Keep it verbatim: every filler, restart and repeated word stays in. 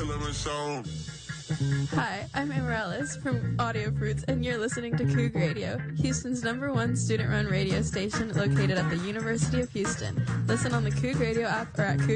Hi, I'm Amarellis from Audio Fruits, and you're listening to Coug Radio, Houston's number one student-run radio station located at the University of Houston. Listen on the Coug Radio app or at Coug